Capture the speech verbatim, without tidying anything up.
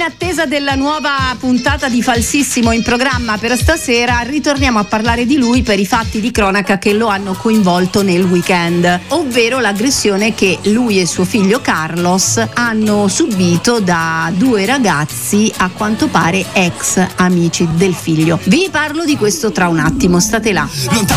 attesa della nuova puntata di Falsissimo in programma per stasera, ritorniamo a parlare di lui per i fatti di cronaca che lo hanno coinvolto nel weekend, ovvero l'aggressione che lui e suo figlio Carlos hanno subito da due ragazzi, a quanto pare ex amici del figlio. Vi parlo di questo tra un attimo, state là.